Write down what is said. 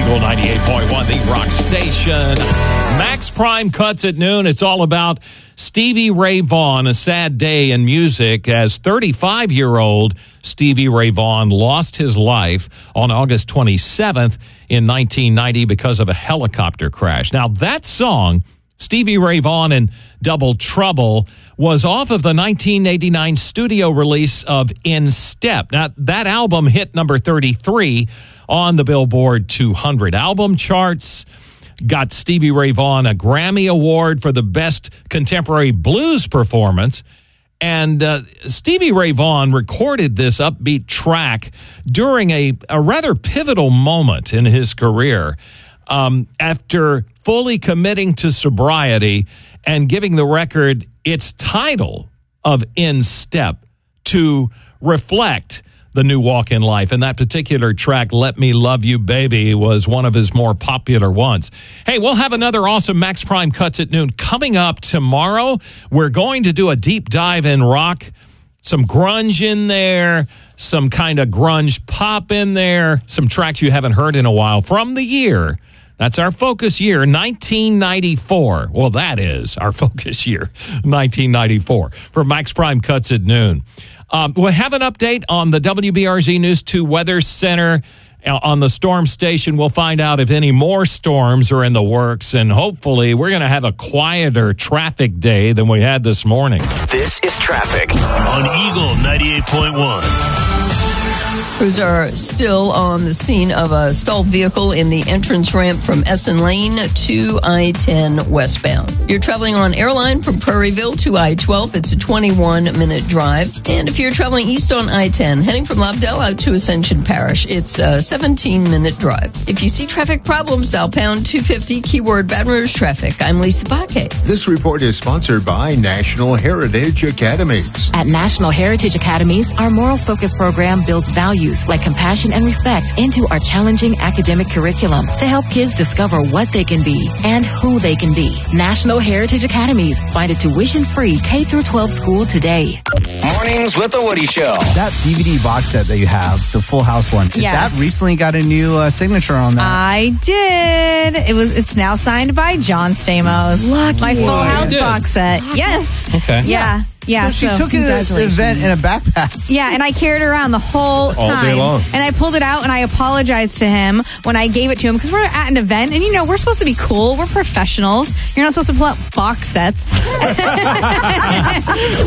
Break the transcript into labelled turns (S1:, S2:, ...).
S1: Eagle 98.1, the rock station. Max Prime Cuts at noon. It's all about Stevie Ray Vaughan, a sad day in music as 35-year-old Stevie Ray Vaughan lost his life on August 27th in 1990 because of a helicopter crash. Now, that song, Stevie Ray Vaughan and Double Trouble, was off of the 1989 studio release of In Step. Now, that album hit number 33 on the Billboard 200 album charts, got Stevie Ray Vaughan a Grammy Award for the Best Contemporary Blues Performance. And Stevie Ray Vaughan recorded this upbeat track during a rather pivotal moment in his career. After fully committing to sobriety and giving the record its title of In Step to reflect the new walk in life. And that particular track, Let Me Love You Baby, was one of his more popular ones. Hey, we'll have another awesome Max Prime Cuts at noon coming up tomorrow. We're going to do a deep dive in rock, some grunge in there, some kind of grunge pop in there, some tracks you haven't heard in a while from the year. That's our focus year, 1994. Well, that is our focus year, 1994, for Max Prime Cuts at noon. We'll have an update on the WBRZ News 2 Weather Center on the storm station. We'll find out if any more storms are in the works, and hopefully we're going to have a quieter traffic day than we had this morning.
S2: This is traffic on Eagle 98.1.
S3: Crews are still on the scene of a stalled vehicle in the entrance ramp from Essen Lane to I-10 westbound. You're traveling on Airline from Prairieville to I-12. It's a 21-minute drive. And if you're traveling east on I-10, heading from Lobdell out to Ascension Parish, it's a 17-minute drive. If you see traffic problems, dial pound 250, keyword Baton Rouge traffic. I'm Lisa Baque.
S4: This report is sponsored by National Heritage Academies.
S5: At National Heritage Academies, our moral focus program builds values like compassion and respect into our challenging academic curriculum to help kids discover what they can be and who they can be. National Heritage Academies. Find a tuition-free K-12 school today.
S2: Mornings with the Woody Show.
S6: That DVD box set that you have, the Full House one, that recently got a new signature on that.
S7: I did. It's now signed by John Stamos.
S3: Lucky
S7: my Full
S3: boy.
S7: House box set. Yes.
S6: Okay.
S7: Yeah. Yeah,
S6: so she took it to an event in a backpack.
S7: Yeah, and I carried it around the whole time.
S6: All day long.
S7: And I pulled it out and I apologized to him when I gave it to him because we're at an event and, we're supposed to be cool. We're professionals. You're not supposed to pull out box sets.